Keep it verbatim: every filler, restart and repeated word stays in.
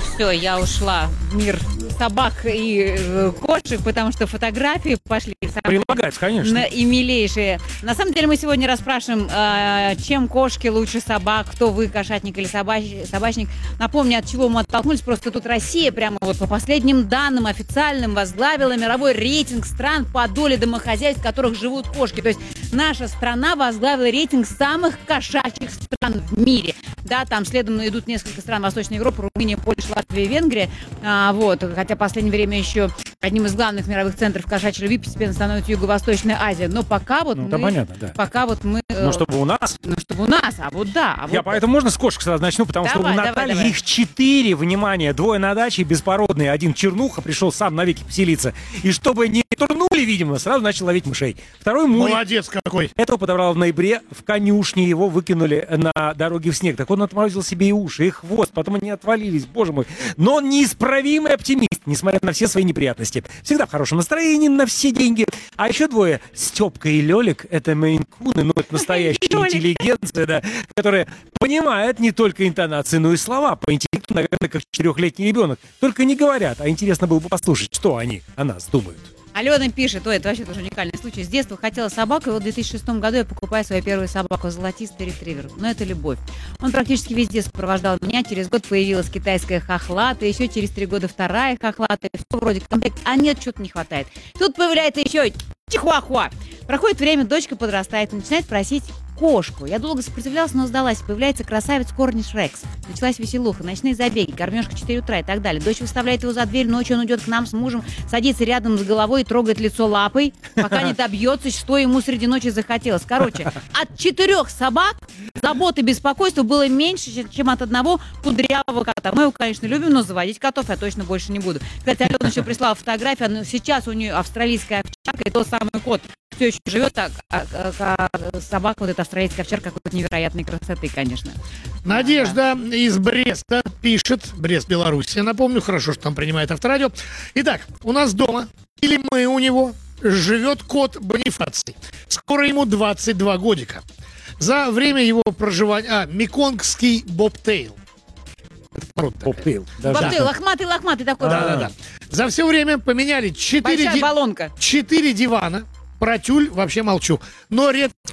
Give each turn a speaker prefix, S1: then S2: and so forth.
S1: все, я ушла в мир собак и э, кошек, потому что фотографии пошли самые
S2: Прилагается, конечно.
S1: на- и милейшие. На самом деле мы сегодня расспрашиваем, э, чем кошки лучше собак, кто вы, кошатник или собач- собачник. Напомню, от чего мы оттолкнулись. Просто тут Россия прямо вот по последним данным официальным возглавила мировой рейтинг стран по доле домохозяйств, в которых живут кошки. То есть наша страна возглавила рейтинг самых кошачьих стран в мире. Да, там следом идут несколько стран Восточной Европы, Румыния, Польша, Латвия, Венгрия. А, вот, хотя в последнее время еще одним из главных мировых центров кошачьей любви постепенно становится Юго-Восточная Азия. Но пока вот
S2: Ну,
S1: мы...
S2: это понятно, да.
S1: Пока вот мы... э,
S2: Ну, чтобы у нас...
S1: ну, чтобы у нас, а вот да. А
S2: Я
S1: вот...
S2: поэтому можно с кошек сразу начну, потому
S1: Давай,
S2: что у
S1: давай,
S2: Натальи
S1: давай.
S2: их четыре, внимание, двое на даче, беспородные, один чернуха, пришел сам навеки поселиться. И чтобы не турнули, видимо, сразу начал ловить мышей. Второй мой.
S3: Молодец какой.
S2: Этого подобрал в ноябре, в конюшне его выкинули на дороге в снег. Так он отморозил себе и уши, и хвост, потом они отвалились, боже мой. Но он неисправимый оптимист, несмотря на все свои неприятности. Всегда в хорошем настроении, на все деньги. А еще двое, Степка и Лёлик, это мейн-куны, ну это настоящая интеллигенция, да, которая понимает не только интонации, но и слова. По интеллекту, наверное, как четырехлетний ребенок. Только не говорят, а интересно было бы послушать, что они о нас думают.
S1: Алена пишет, ой, это вообще тоже уникальный случай. С детства хотела собаку, и вот в две тысячи шестом году я покупаю свою первую собаку, золотистый ретривер. Но это любовь. Он практически везде сопровождал меня. Через год появилась китайская хохлата, еще через три года вторая хохлата. Все вроде комплект, а нет, что-то не хватает. Тут появляется еще чихуахуа. Проходит время, дочка подрастает и начинает просить кошку. Я долго сопротивлялась, но сдалась. Появляется красавец Корниш Рекс. Началась веселуха, ночные забеги, кормежка четыре утра и так далее. Дочь выставляет его за дверь, ночью он идет к нам с мужем, садится рядом с головой и трогает лицо лапой, пока не добьется, что ему среди ночи захотелось. Короче, от четырех собак заботы и беспокойства было меньше, чем от одного кудрявого кота. Мы его, конечно, любим, но заводить котов я точно больше не буду. Кстати, Алена еще прислала фотографию, но сейчас у нее австралийская овчарка и тот самый кот все еще живет, а, а, а, а собака, вот эта австралийская овчарка, какой-то невероятной красоты, конечно.
S3: Надежда из Бреста пишет. Брест, Беларусь. Я напомню, хорошо, что там принимает авторадио. Итак, у нас дома, или мы у него, живет кот Бонифаций. Скоро ему двадцать два годика. За время его проживания... А, меконгский бобтейл. Это порода такая.
S2: Поптейл.
S1: Бобтейл, лохматый, лохматый такой.
S3: Да-да-да. За все время поменяли четыре
S1: Большая баллонка.
S3: четыре дивана. Про тюль вообще молчу. Но редко